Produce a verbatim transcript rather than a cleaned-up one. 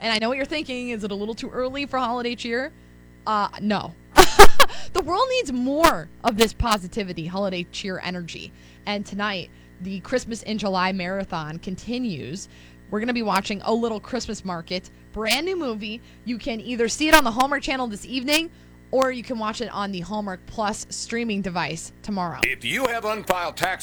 And I know what you're thinking. Is it a little too early for holiday cheer? Uh, no. The world needs more of this positivity, holiday cheer energy. And tonight, the Christmas in July marathon continues. We're going to be watching A Little Christmas Market, brand new movie. You can either see it on the Hallmark Channel this evening, or you can watch it on the Hallmark Plus streaming device tomorrow. If you have unfiled tax